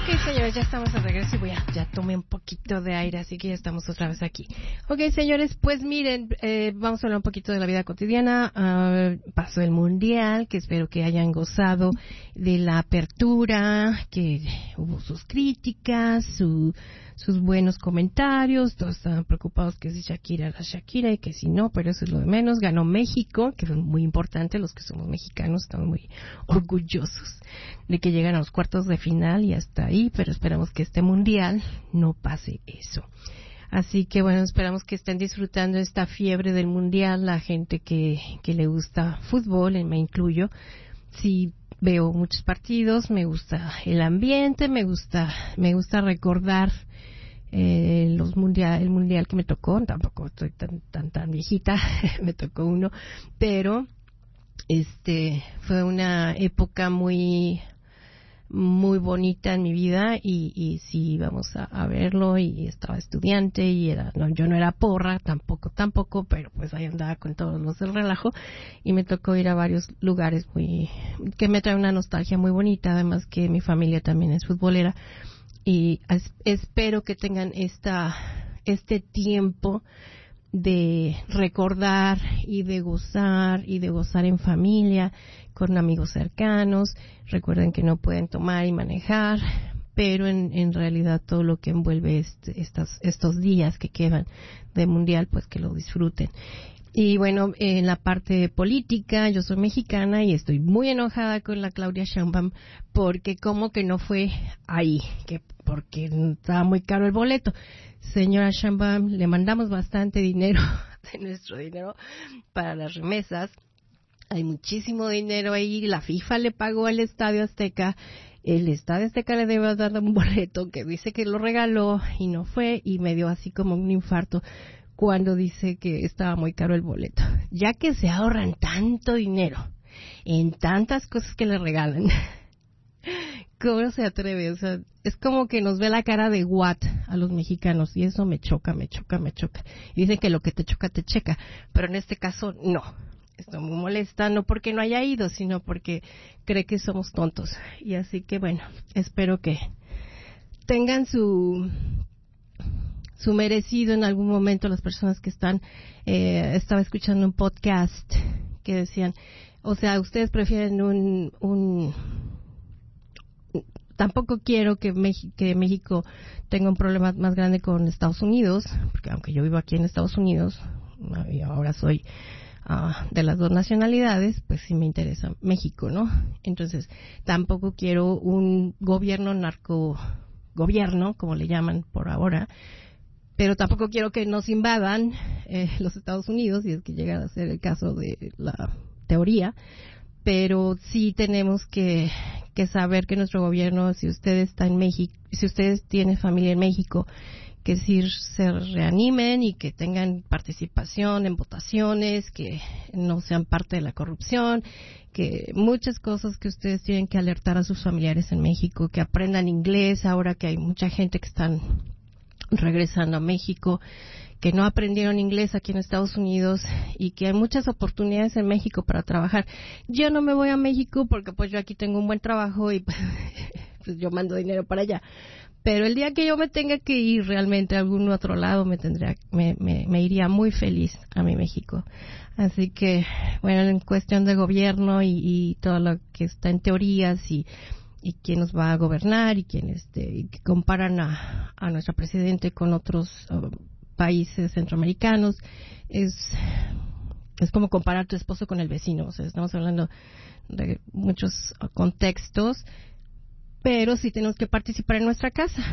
Ok, señores, ya estamos de regreso y ya tomé un poquito de aire, así que ya estamos otra vez aquí. Ok, señores, pues miren, vamos a hablar un poquito de la vida cotidiana. Pasó el Mundial, que espero que hayan gozado de la apertura, que hubo sus críticas, sus buenos comentarios. Todos estaban preocupados que si Shakira era Shakira y que si no, pero eso es lo de menos. Ganó México, que fue muy importante. Los que somos mexicanos estamos muy orgullosos de que llegan a los cuartos de final y hasta ahí, pero esperamos que este Mundial no pase eso. Así que bueno, esperamos que estén disfrutando esta fiebre del Mundial, la gente que le gusta fútbol, me incluyo. Sí, veo muchos partidos, me gusta el ambiente, me gusta recordar el mundial que me tocó. Tampoco estoy tan viejita, me tocó uno, pero fue una época muy bonita en mi vida y sí íbamos a verlo, y estaba estudiante y yo no era porra tampoco, pero pues ahí andaba con todos los del relajo y me tocó ir a varios lugares que me trae una nostalgia muy bonita, además que mi familia también es futbolera y espero que tengan este tiempo de recordar y de gozar en familia, con amigos cercanos. Recuerden que no pueden tomar y manejar, pero en realidad todo lo que envuelve estos días que quedan de Mundial, pues que lo disfruten. Y bueno, en la parte política, yo soy mexicana y estoy muy enojada con la Claudia Sheinbaum porque como que no fue ahí, porque estaba muy caro el boleto. Señora Sheinbaum, le mandamos bastante dinero de nuestro dinero para las remesas. Hay muchísimo dinero ahí. La FIFA le pagó al Estadio Azteca. El Estadio Azteca le debe dar un boleto que dice que lo regaló y no fue, y me dio así como un infarto cuando dice que estaba muy caro el boleto. Ya que se ahorran tanto dinero en tantas cosas que le regalan, ¿cómo se atreve? O sea, es como que nos ve la cara de what a los mexicanos, y eso me choca. Y dicen que lo que te choca te checa, pero en este caso no. Estoy muy molesta, no porque no haya ido, sino porque cree que somos tontos. Y así que bueno, espero que tengan su merecido en algún momento las personas que estaba escuchando un podcast que decían, o sea, ustedes prefieren tampoco quiero que México tenga un problema más grande con Estados Unidos, porque aunque yo vivo aquí en Estados Unidos y ahora soy de las dos nacionalidades, pues sí me interesa México, ¿no? Entonces, tampoco quiero un narcogobierno, como le llaman por ahora, pero tampoco quiero que nos invadan los Estados Unidos, y es que llega a ser el caso de la teoría. Pero sí tenemos que saber que nuestro gobierno, si usted está en México, si ustedes tienen familia en México, que sí se reanimen y que tengan participación en votaciones, que no sean parte de la corrupción, que muchas cosas que ustedes tienen que alertar a sus familiares en México, que aprendan inglés ahora que hay mucha gente que están regresando a México, que no aprendieron inglés aquí en Estados Unidos, y que hay muchas oportunidades en México para trabajar. Yo no me voy a México porque pues yo aquí tengo un buen trabajo y pues yo mando dinero para allá. Pero el día que yo me tenga que ir realmente a algún otro lado, me iría muy feliz a mi México. Así que, bueno, en cuestión de gobierno y todo lo que está en teorías y quién nos va a gobernar y quién y que comparan a nuestro presidente con otros países centroamericanos, es como comparar a tu esposo con el vecino. O sea, estamos hablando de muchos contextos, pero sí tenemos que participar en nuestra casa.